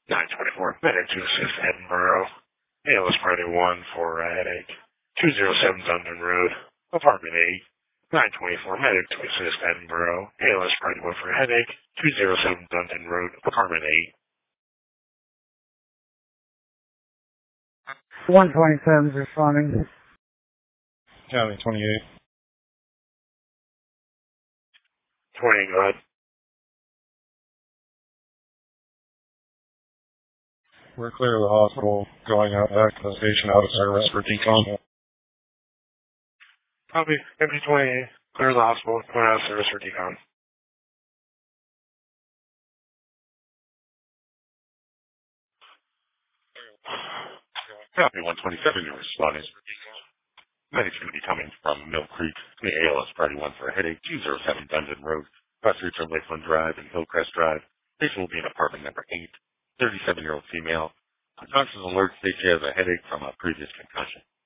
924, medic to assist Edinburgh. ALS Party 1 for a headache. 207 London Road, apartment 8. 924, medic to assist Edinburgh. ALS Party 1 for a headache. 207 London Road, apartment 8. 127 is responding. County 28. 20, go ahead. We're clear of the hospital, going out back to the station out of service for decon. Copy. MP28, clear the hospital, going out of service for decon. Copy 127, you're responding. Medic's going to be coming from Mill Creek, the ALS Party 1 for a headache, 207 Dungeon Road, across the street from Lakeland Drive and Hillcrest Drive. Patient will be in apartment number 8, 37-year-old female. Unconscious alert, state she has a headache from a previous concussion.